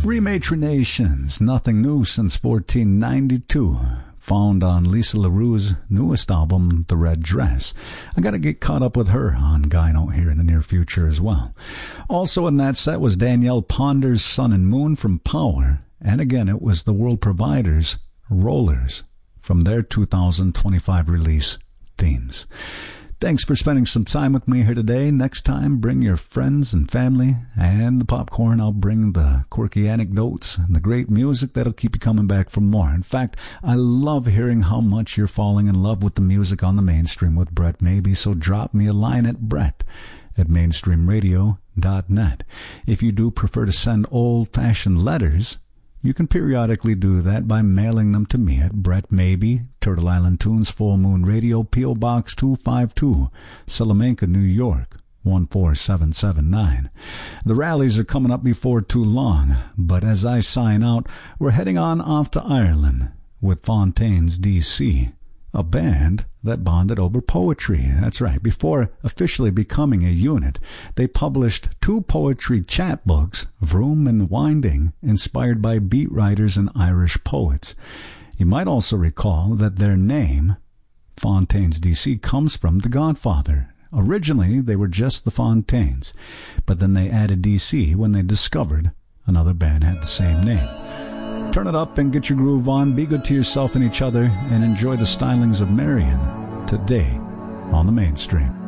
Rematrinations, nothing new since 1492. Found on Lisa LaRue's newest album, The Red Dress. I gotta get caught up with her on Guy Note here in the near future as well. Also in that set was Danielle Ponder's Sun and Moon from Power. And again, it was the World Providers, Rollers, from their 2025 release, Themes. Thanks for spending some time with me here today. Next time, bring your friends and family and the popcorn. I'll bring the quirky anecdotes and the great music that'll keep you coming back for more. In fact, I love hearing how much you're falling in love with the music on the mainstream with Brett Maybe, so drop me a line at brett@mainstreamradio.net. If you do prefer to send old-fashioned letters, you can periodically do that by mailing them to me at Brett Maybe, Turtle Island Tunes, Full Moon Radio, P.O. Box 252, Salamanca, New York, 14779. The rallies are coming up before too long, but as I sign out, we're heading on off to Ireland with Fontaines D.C., a band that bonded over poetry. That's right. Before officially becoming a unit, they published 2 poetry chapbooks, Vroom and Winding, inspired by beat writers and Irish poets. You might also recall that their name, Fontaines D.C., comes from The Godfather. Originally, they were just the Fontaines, but then they added D.C. when they discovered another band had the same name. Turn it up and get your groove on. Be good to yourself and each other, and enjoy the stylings of Marion today on the mainstream.